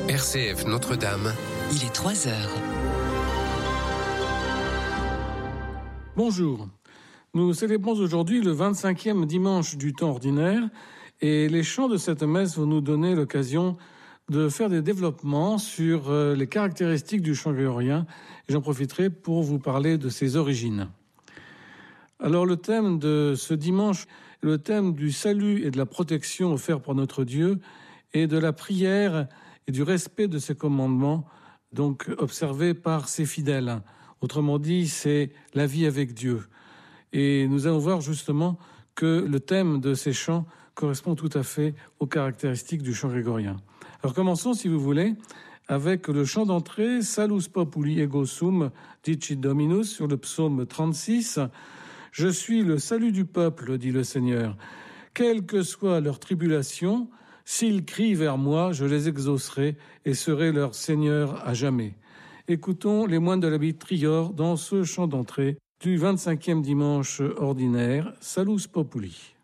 RCF Notre-Dame. Il est 3 heures. Bonjour. Nous célébrons aujourd'hui le 25e dimanche du temps ordinaire et les chants de cette messe vont nous donner l'occasion de faire des développements sur les caractéristiques du chant grégorien et j'en profiterai pour vous parler de ses origines. Alors le thème de ce dimanche, le thème du salut et de la protection offert par notre Dieu et de la prière et du respect de ses commandements, donc observés par ses fidèles. Autrement dit, c'est la vie avec Dieu. Et nous allons voir justement que le thème de ces chants correspond tout à fait aux caractéristiques du chant grégorien. Alors commençons, si vous voulez, avec le chant d'entrée « Salus populi ego sum, dicit Dominus » sur le psaume 36. « Je suis le salut du peuple, dit le Seigneur. Quelle que soit leur tribulation, s'ils crient vers moi, je les exaucerai et serai leur Seigneur à jamais. » Écoutons les moines de l'abbaye de Trior dans ce chant d'entrée du 25e dimanche ordinaire, Salus populi.